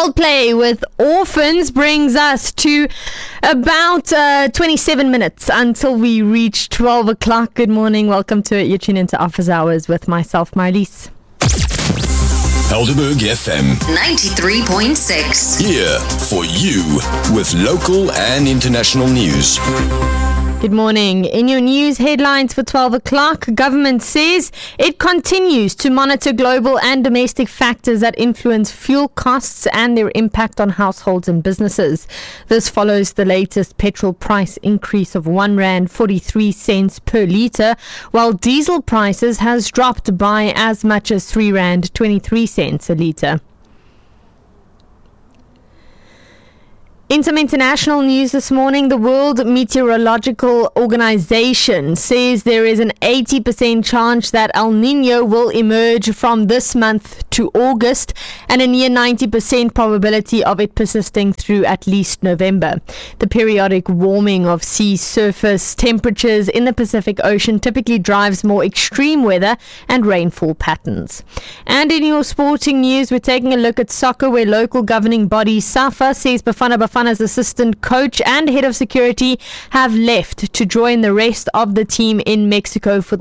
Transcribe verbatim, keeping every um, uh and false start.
Coldplay with Orphans brings us to about uh, twenty-seven minutes until we reach twelve o'clock. Good morning. Welcome to it. You're tuning into Office Hours with myself, Marlies. Helderberg F M ninety-three point six. Here for you with local and international news. Good morning. In your news headlines for twelve o'clock, government says it continues to monitor global and domestic factors that influence fuel costs and their impact on households and businesses. This follows the latest petrol price increase of one rand forty-three cents per litre, while diesel prices has dropped by as much as three rand twenty-three cents a litre. In some international news this morning, the World Meteorological Organization says there is an eighty percent chance that El Nino will emerge from this month to August and a near ninety percent probability of it persisting through at least November. The periodic warming of sea surface temperatures in the Pacific Ocean typically drives more extreme weather and rainfall patterns. And in your sporting news, we're taking a look at soccer, where local governing body SAFA says Bafana Bafana Bafana's assistant coach and head of security have left to join the rest of the team in Mexico for